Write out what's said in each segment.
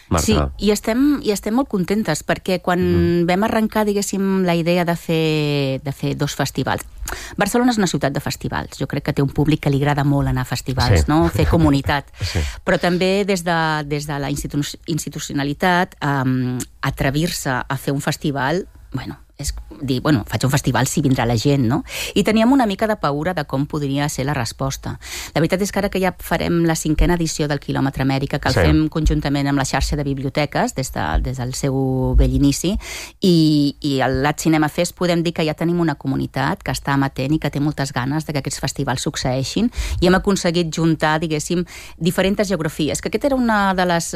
Marta. Sí, i estem molt contentes, perquè quan vam arrencar, diguéssim, la idea de fer 2 festivals. Barcelona és una ciutat de festivals. Jo crec que té un públic que li agrada molt anar a festivals, Sí. no? Fer comunitat. Sí. Però també des de la institucionalitat, atrevir-se a fer un festival, és dir, faig un festival si vindrà la gent, no? I teníem una mica de paura de com podria ser la resposta. La veritat és que ara que ja farem la 5a edició del Quilòmetre Amèrica, que el fem conjuntament amb la xarxa de biblioteques des del seu vell inici, i al Lat Cinema Fest podem dir que ja tenim una comunitat que està amatent i que té moltes ganes de que aquests festivals succeeixin, i hem aconseguit juntar, diguéssim, diferents geografies, que aquest era una de les...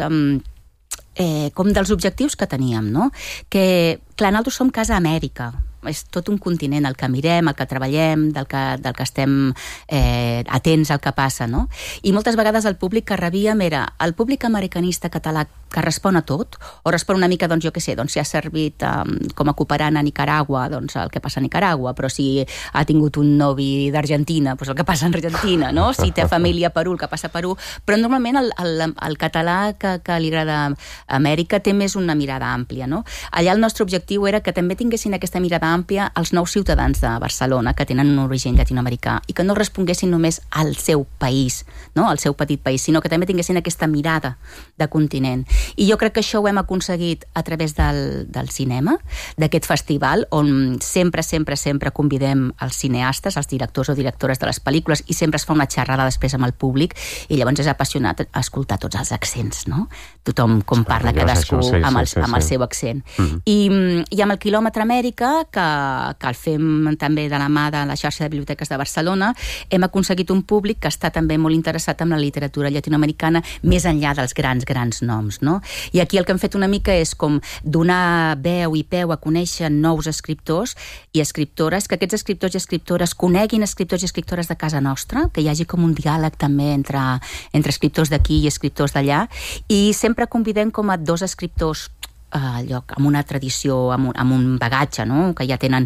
com dels objectius que teníem, no? Que, clar, nosaltres som Casa Amèrica, és tot un continent al que mirem, al que treballem, del que estem atents al que passa, no? I moltes vegades el públic que rebíem era el públic americanista català que respon a tot, o respon una mica, doncs, jo què sé, doncs si ha servit com a cooperant a Nicaragua, doncs el que passa a Nicaragua, però si ha tingut un novi d'Argentina, doncs el que passa a Argentina, no? Si té família a Perú, el que passa a Perú, però normalment el català que li agrada a Amèrica té més una mirada àmplia, no? Allà el nostre objectiu era que també tinguessin aquesta mirada àmplia als nous ciutadans de Barcelona que tenen un origen llatinoamericà i que no responguessin només al seu país, no? Al seu petit país, sinó que també tinguessin aquesta mirada de continent. I jo crec que això ho hem aconseguit a través del cinema, d'aquest festival, on sempre convidem els cineastes, els directors o directores de les pel·lícules, i sempre es fa una xerrada després amb el públic, i llavors és apassionat escoltar tots els accents, no? Tothom com parla cadascú amb el seu accent. I amb el Quilòmetre Amèrica, que el fem també de la mà de la xarxa de biblioteques de Barcelona, hem aconseguit un públic que està també molt interessat en la literatura llatinoamericana, més enllà dels grans noms, no? I aquí el que hem fet una mica és com donar veu i peu a conèixer nous escriptors i escriptores, que aquests escriptors i escriptores coneguin escriptors i escriptores de casa nostra, que hi hagi com un diàleg també entre escriptors d'aquí i escriptors d'allà, i sempre convidem com a 2 escriptors amb una tradició, amb un bagatge, no? Que ja tenen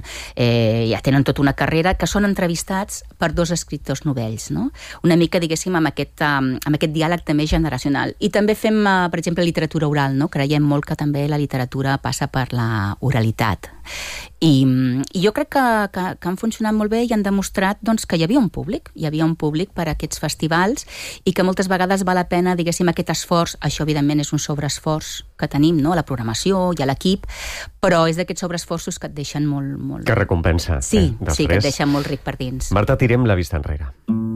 tota una carrera, que són entrevistats per 2 escriptors novells, no? Una mica, diguéssim, amb aquest diàleg també generacional. I també fem, per exemple, literatura oral, no? Creiem molt que també la literatura passa per la oralitat. I jo crec que han funcionat molt bé i han demostrat, doncs, que hi havia un públic per a aquests festivals, i que moltes vegades val la pena, diguéssim, aquest esforç. Això, evidentment, és un sobreesforç que tenim, no? A la programació i a l'equip, però és d'aquests sobreesforços que et deixen molt... Que recompensa. Sí, que et deixen molt ric per dins. Marta, tirem la vista enrere.